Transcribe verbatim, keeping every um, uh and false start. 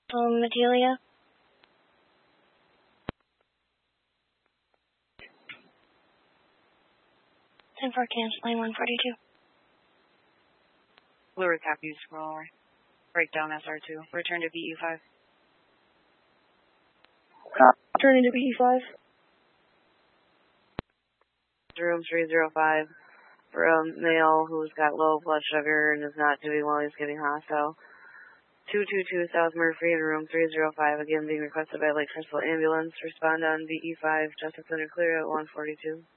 Um, Matelia. ten four cancel, line one forty-two. We'll recap you scroll. Break down S R two. Return to B E five. Returning to B E five. Room three zero five. For a male who's got low blood sugar and is not doing well, he's getting hostile. two two two South Murphy in room three zero five, again being requested by Lake Crystal Ambulance. Respond on B E five, Justice Center clear at one forty-two.